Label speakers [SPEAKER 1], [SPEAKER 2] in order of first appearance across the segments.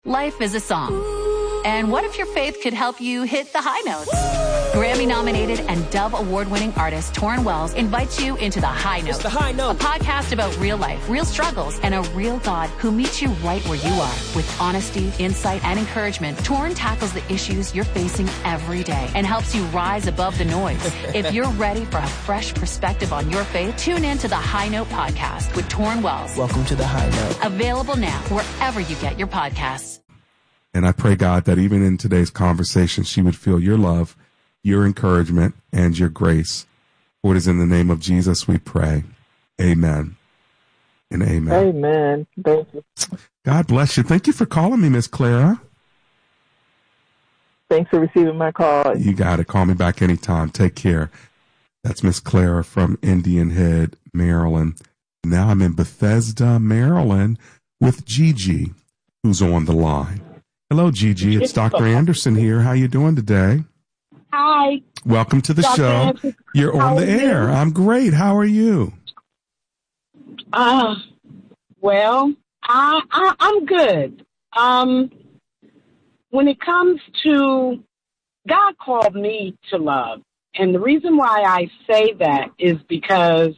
[SPEAKER 1] Life is a song. And what if your faith could help you hit the high notes? Grammy-nominated and Dove Award-winning artist Torrin Wells invites you into The High Note.
[SPEAKER 2] It's The High Note.
[SPEAKER 1] A podcast about real life, real struggles, and a real God who meets you right where you are. With honesty, insight, and encouragement, Torrin tackles the issues you're facing every day and helps you rise above the noise. If you're ready for a fresh perspective on your faith, tune in to The High Note podcast with Torrin Wells.
[SPEAKER 2] Welcome to The High Note.
[SPEAKER 1] Available now wherever you get your podcasts.
[SPEAKER 3] And I pray, God, that even in today's conversation, she would feel your love, your encouragement, and your grace. For it is in the name of Jesus we pray. Amen and amen.
[SPEAKER 4] Amen. Thank you.
[SPEAKER 3] God bless you. Thank you for calling me, Miss Clara.
[SPEAKER 4] Thanks for receiving my call.
[SPEAKER 3] You got it. Call me back anytime. Take care. That's Miss Clara from Indian Head, Maryland. Now I'm in Bethesda, Maryland with Gigi, who's on the line. Hello, Gigi. It's Dr. Anderson here. How you doing today?
[SPEAKER 5] Hi.
[SPEAKER 3] Welcome to the
[SPEAKER 5] Dr.
[SPEAKER 3] show.
[SPEAKER 5] Anderson.
[SPEAKER 3] You're on the air. I'm great. How are you?
[SPEAKER 5] Well, I'm good. When it comes to God called me to love, and the reason why I say that is because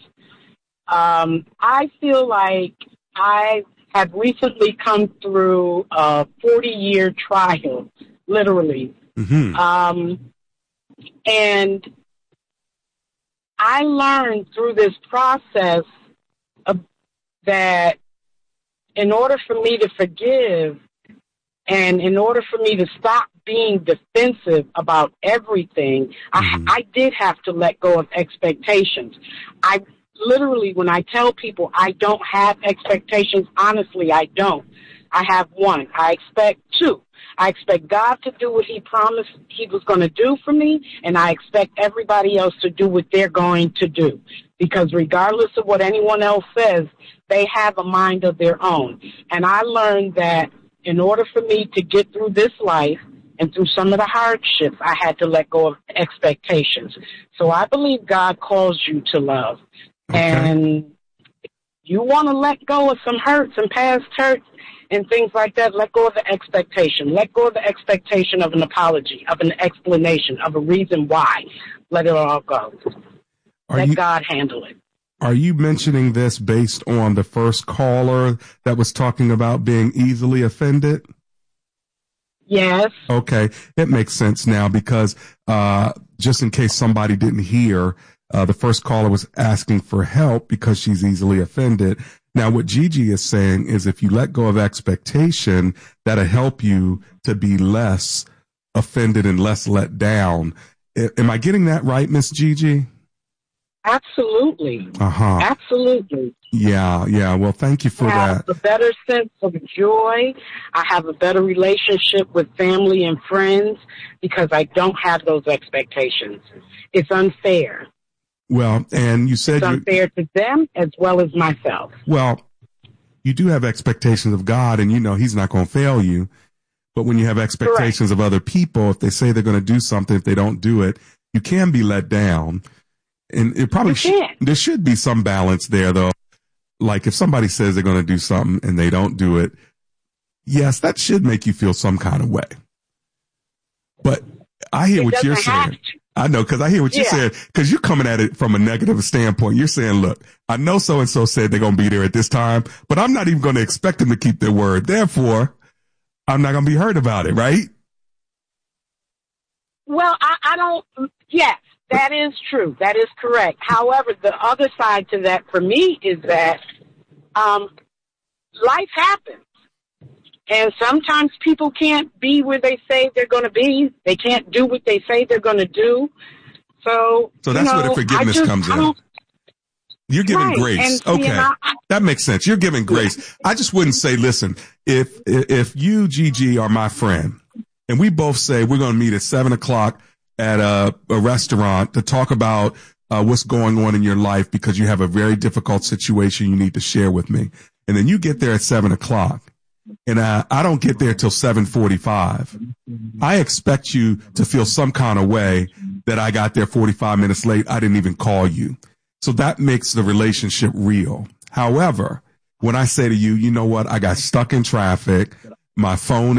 [SPEAKER 5] I feel like I have recently come through a 40-year trial, literally.
[SPEAKER 3] Mm-hmm.
[SPEAKER 5] And I learned through this process that in order for me to forgive and in order for me to stop being defensive about everything, I did have to let go of expectations. Literally, when I tell people I don't have expectations, honestly, I don't. I have one. I expect two. I expect God to do what he promised he was going to do for me, and I expect everybody else to do what they're going to do. Because regardless of what anyone else says, they have a mind of their own. And I learned that in order for me to get through this life and through some of the hardships, I had to let go of expectations. So I believe God calls you to love. Okay. And you want to let go of some hurts and past hurts and things like that, let go of the expectation. Let go of the expectation of an apology, of an explanation, of a reason why. Let it all go. Let God handle it.
[SPEAKER 3] Are you mentioning this based on the first caller that was talking about being easily offended?
[SPEAKER 5] Yes.
[SPEAKER 3] Okay. It makes sense now because just in case somebody didn't hear, the first caller was asking for help because she's easily offended. Now, what Gigi is saying is if you let go of expectation, that'll help you to be less offended and less let down. Am I getting that right, Miss Gigi?
[SPEAKER 5] Absolutely.
[SPEAKER 3] Uh-huh.
[SPEAKER 5] Absolutely.
[SPEAKER 3] Yeah. Well, thank you for that.
[SPEAKER 5] I have a better sense of joy. I have a better relationship with family and friends because I don't have those expectations. It's unfair.
[SPEAKER 3] Well, and you said
[SPEAKER 5] it's unfair to them as well as myself.
[SPEAKER 3] Well, you do have expectations of God, and you know He's not going to fail you. But when you have expectations of other people, if they say they're going to do something, if they don't do it, you can be let down. And it probably there should be some balance there, though. Like if somebody says they're going to do something and they don't do it, yes, that should make you feel some kind of way. But I hear what you're saying. I know, because I hear what you're saying, because you're coming at it from a negative standpoint. You're saying, look, I know so-and-so said they're going to be there at this time, but I'm not even going to expect them to keep their word. Therefore, I'm not going to be hurt about it, right?
[SPEAKER 5] Well, I don't, yes, that is true. That is correct. However, the other side to that for me is that life happens. And sometimes people can't be where they say they're going to be. They can't do what they say they're going to do. So
[SPEAKER 3] that's where the forgiveness comes in. You're giving grace. Okay. That makes sense. You're giving grace. I just wouldn't say, listen, if you, Gigi, are my friend, and we both say we're going to meet at 7:00 at a restaurant to talk about what's going on in your life because you have a very difficult situation you need to share with me. And then you get there at 7:00. And I don't get there till 7:45. I expect you to feel some kind of way that I got there 45 minutes late. I didn't even call you. So that makes the relationship real. However, when I say to you, you know what? I got stuck in traffic. My phone